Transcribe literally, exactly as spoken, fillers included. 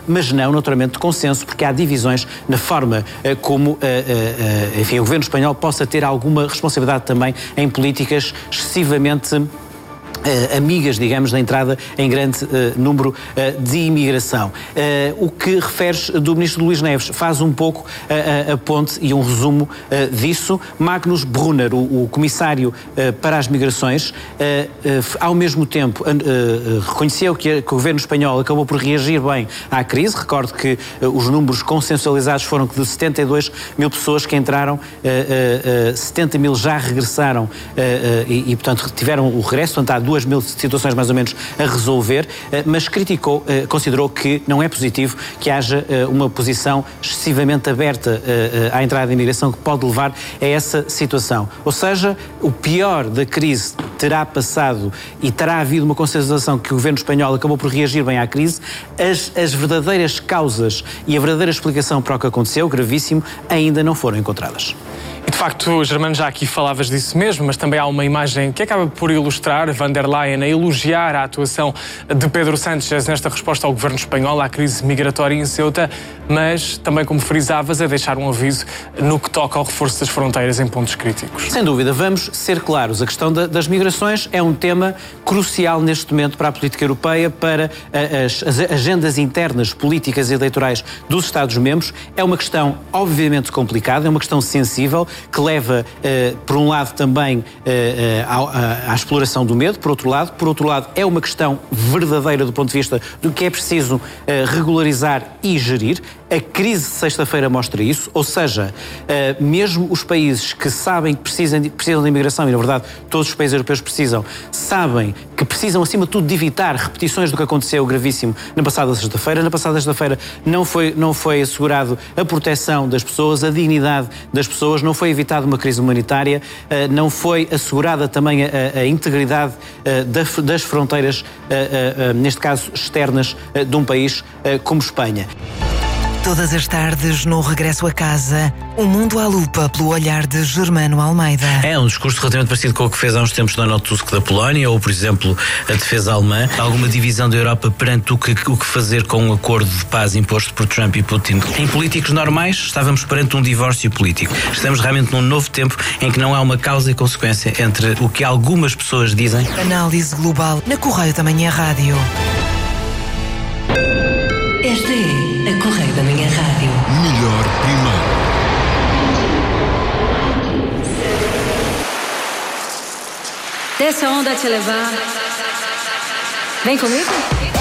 mas não, naturalmente, de consenso, porque há divisões na forma uh, como uh, uh, uh, enfim, o governo espanhol possa ter alguma responsabilidade também em políticas excessivamente Uh, amigas, digamos, da entrada em grande uh, número uh, de imigração. Uh, o que referes do ministro Luís Neves faz um pouco uh, a, a ponte e um resumo uh, disso. Magnus Brunner, o, o comissário uh, para as migrações, uh, uh, ao mesmo tempo uh, uh, reconheceu que, que o governo espanhol acabou por reagir bem à crise. Recordo que uh, os números consensualizados foram que de setenta e duas mil pessoas que entraram, uh, uh, uh, setenta mil já regressaram uh, uh, e, e, portanto, tiveram o regresso. Portanto, há duas mil situações mais ou menos a resolver, mas criticou, considerou que não é positivo que haja uma posição excessivamente aberta à entrada da imigração que pode levar a essa situação. Ou seja, o pior da crise terá passado e terá havido uma consensualização que o governo espanhol acabou por reagir bem à crise. As, as verdadeiras causas e a verdadeira explicação para o que aconteceu, gravíssimo, ainda não foram encontradas. E de facto, Germano, já aqui falavas disso mesmo, mas também há uma imagem que acaba por ilustrar Van der Leyen a elogiar a atuação de Pedro Sánchez nesta resposta ao governo espanhol à crise migratória em Ceuta, mas também, como frisavas, a deixar um aviso no que toca ao reforço das fronteiras em pontos críticos. Sem dúvida, vamos ser claros, a questão da, das migrações é um tema crucial neste momento para a política europeia, para as, as agendas internas, políticas e eleitorais dos Estados-membros. É uma questão obviamente complicada, é uma questão sensível, que leva, uh, por um lado, também uh, uh, à, à exploração do medo, por outro lado. Por outro lado, é uma questão verdadeira do ponto de vista do que é preciso uh, regularizar e gerir. A crise de sexta-feira mostra isso, ou seja, uh, mesmo os países que sabem que precisam de, precisam de imigração, e na verdade todos os países europeus precisam, sabem que precisam, acima de tudo, de evitar repetições do que aconteceu gravíssimo na passada sexta-feira. Na passada sexta-feira não foi, não foi assegurado a proteção das pessoas, a dignidade das pessoas, não foi evitada uma crise humanitária, uh, não foi assegurada também a, a integridade uh, das, das fronteiras, uh, uh, uh, neste caso externas, uh, de um país uh, como Espanha. Todas as tardes, no regresso a casa, o mundo à lupa pelo olhar de Germano Almeida. É um discurso relativamente parecido com o que fez há uns tempos Donald Tusk da Polónia, ou, por exemplo, a defesa alemã. Alguma divisão da Europa perante o que, o que fazer com um acordo de paz imposto por Trump e Putin. Em políticos normais, estávamos perante um divórcio político. Estamos realmente num novo tempo em que não há uma causa e consequência entre o que algumas pessoas dizem. Análise global na Correio da Manhã Rádio. Esta é a Correio da Manhã Rádio. Melhor primeiro. Deixa a onda te levar. Vem comigo?